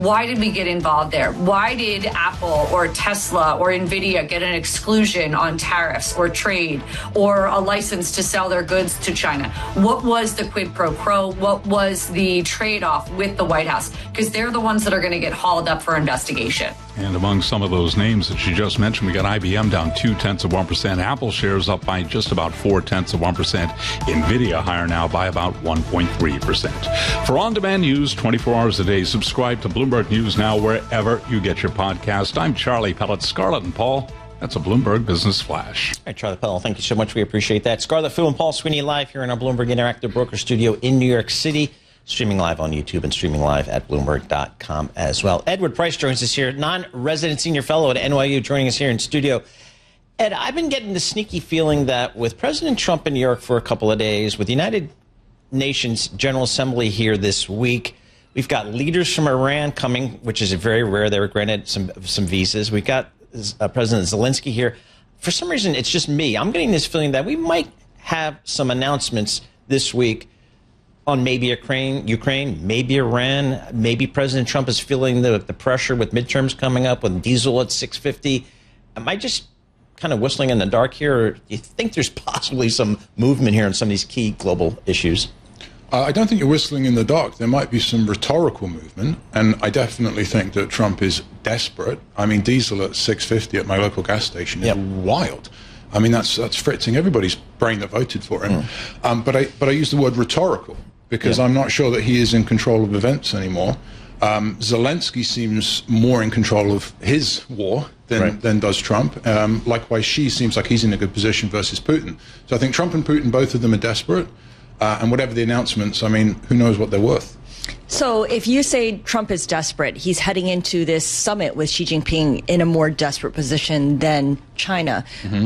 Why did we get involved there? Why did Apple or Tesla or NVIDIA get an exclusion on tariffs or trade or a license to sell their goods to China? What was the quid pro quo? What was the trade-off with the White House? Because they're the ones that are going to get hauled up for investigation. And among some of those names that you just mentioned, we got IBM down 0.2%, Apple shares up by just about 0.4%, NVIDIA higher now by about 1.3%. For on-demand news 24 hours a day, subscribe to Bloomberg News Now wherever you get your podcast. I'm Charlie Pellet. Scarlett and Paul, that's a Bloomberg Business Flash. All right, Charlie Pellet, thank you so much. We appreciate that. Scarlett Fu and Paul Sweeney live here in our Bloomberg Interactive Broker Studio in New York City. Streaming live on YouTube and streaming live at Bloomberg.com as well. Edward Price joins us here, non-resident senior fellow at NYU, joining us here in studio. Ed, I've been getting the sneaky feeling that with President Trump in New York for a couple of days, with the United Nations General Assembly here this week, we've got leaders from Iran coming, which is very rare. They were granted some visas. We've got President Zelensky here. For some reason, it's just me. I'm getting this feeling that we might have some announcements this week on maybe Ukraine, maybe Iran, maybe President Trump is feeling the pressure with midterms coming up, with diesel at $6.50. Am I just kind of whistling in the dark here, or do you think there's possibly some movement here on some of these key global issues? I don't think you're whistling in the dark. There might be some rhetorical movement, and I definitely think that Trump is desperate. I mean, diesel at $6.50 at my local gas station is wild. I mean, that's fritzing everybody's brain that voted for him. But I use the word rhetorical because I'm not sure that he is in control of events anymore. Zelensky seems more in control of his war than does Trump. Likewise, Xi seems like he's in a good position versus Putin. So I think Trump and Putin, both of them are desperate. And whatever the announcements, I mean, who knows what they're worth. So if you say Trump is desperate, he's heading into this summit with Xi Jinping in a more desperate position than China.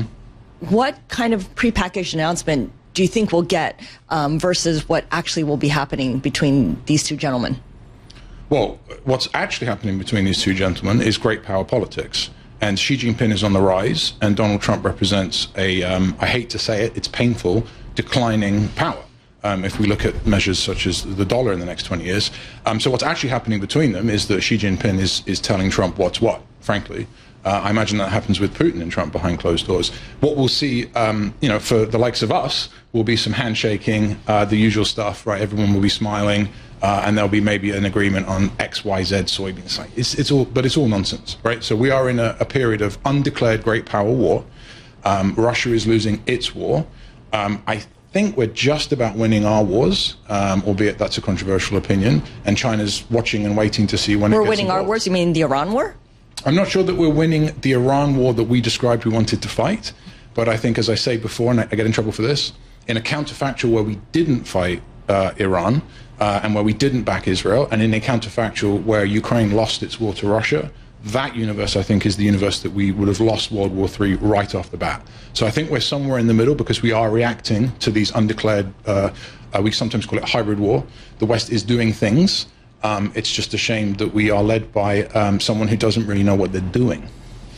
What kind of prepackaged announcement do you think we'll get versus what actually will be happening between these two gentlemen? Well, what's actually happening between these two gentlemen is great power politics. And Xi Jinping is on the rise, and Donald Trump represents a, I hate to say it, it's painful, declining power. If we look at measures such as the dollar in the next 20 years. So what's actually happening between them is that Xi Jinping is telling Trump what's what, frankly. I imagine that happens with Putin and Trump behind closed doors. What we'll see, for the likes of us, will be some handshaking, the usual stuff, right? Everyone will be smiling, and there'll be maybe an agreement on X, Y, Z soybeans. It's all nonsense, right? So we are in a period of undeclared great power war. Russia is losing its war. I think we're just about winning our wars, albeit that's a controversial opinion, and China's watching and waiting to see when it gets We're winning involved. our wars? You mean the Iran war? I'm not sure that we're winning the Iran war that we described we wanted to fight, but I think, as I say before, and I get in trouble for this, in a counterfactual where we didn't fight Iran and where we didn't back Israel, and in a counterfactual where Ukraine lost its war to Russia, that universe, I think, is the universe that we would have lost World War III right off the bat. So I think we're somewhere in the middle because we are reacting to these undeclared, we sometimes call it hybrid war. The West is doing things. It's just a shame that we are led by someone who doesn't really know what they're doing.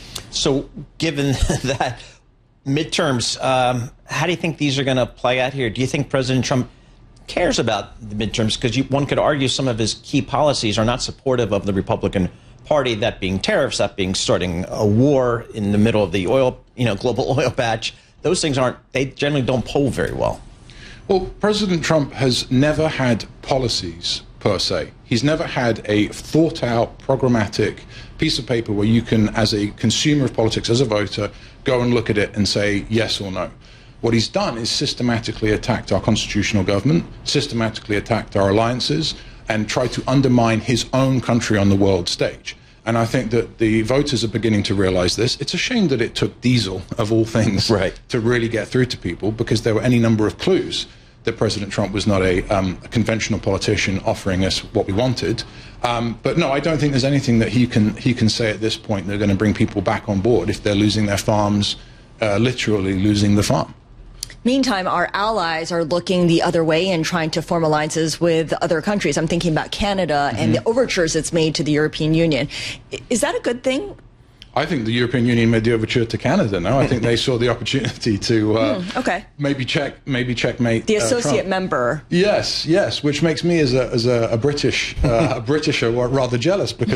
So given that midterms, how do you think these are going to play out here? Do you think President Trump cares about the midterms? Because one could argue some of his key policies are not supportive of the Republican Party, that being tariffs, that being starting a war in the middle of the oil, global oil patch. Those things they generally don't poll very well. Well, President Trump has never had policies per se. He's never had a thought out, programmatic piece of paper where you can, as a consumer of politics, as a voter, go and look at it and say yes or no. What he's done is systematically attacked our constitutional government, systematically attacked our alliances, and tried to undermine his own country on the world stage. And I think that the voters are beginning to realize this. It's a shame that it took diesel, of all things, to really get through to people, because there were any number of clues that President Trump was not a conventional politician offering us what we wanted. But no, I don't think there's anything that he can say at this point that are going to bring people back on board if they're losing their farms, literally losing the farm. Meantime, our allies are looking the other way and trying to form alliances with other countries. I'm thinking about Canada and the overtures it's made to the European Union. Is that a good thing? I think the European Union made the overture to Canada. No, I think they saw the opportunity to maybe checkmate the associate Trump. member. Yes, which makes me as a British, Britisher rather jealous because